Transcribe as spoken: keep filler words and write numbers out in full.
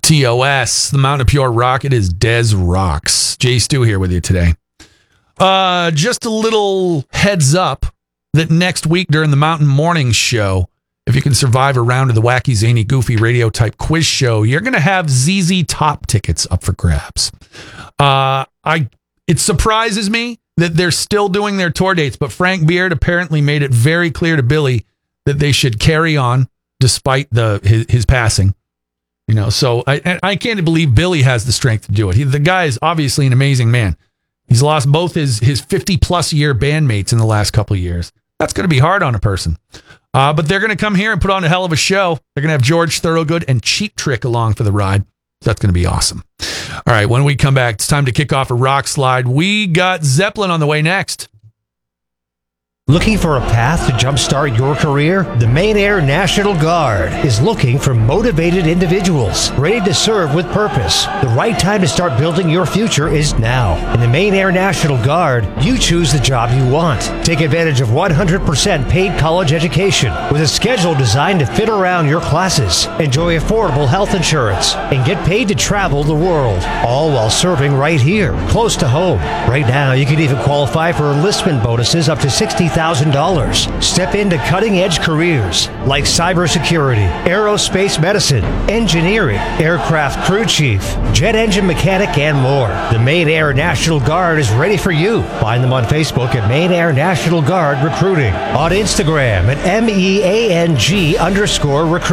T O S, the Mountain of Pure Rock. It is Des Rocks. Jay Stu here with you today. Uh, just a little heads up that next week during the Mountain Morning Show, if you can survive a round of the wacky, zany, goofy radio type quiz show, you're going to have Z Z Top tickets up for grabs. Uh, I it surprises me that they're still doing their tour dates, but Frank Beard apparently made it very clear to Billy that they should carry on despite the his, his passing. You know, so I I can't believe Billy has the strength to do it. He, the guy is obviously an amazing man. He's lost both his his fifty plus year bandmates in the last couple of years. That's going to be hard on a person. Uh, but they're going to come here and put on a hell of a show. They're going to have George Thorogood and Cheap Trick along for the ride. That's going to be awesome. All right, when we come back, it's time to kick off a rock slide. We got Zeppelin on the way next. Looking for a path to jumpstart your career? The Maine Air National Guard is looking for motivated individuals ready to serve with purpose. The right time to start building your future is now. In the Maine Air National Guard, you choose the job you want. Take advantage of one hundred percent paid college education with a schedule designed to fit around your classes. Enjoy affordable health insurance and get paid to travel the world, all while serving right here, close to home. Right now, you can even qualify for enlistment bonuses up to sixty thousand dollars. Step into cutting-edge careers like cybersecurity, aerospace medicine, engineering, aircraft crew chief, jet engine mechanic, and more. The Maine Air National Guard is ready for you. Find them on Facebook at Maine Air National Guard Recruiting, on Instagram at M E A N G underscore recruiting.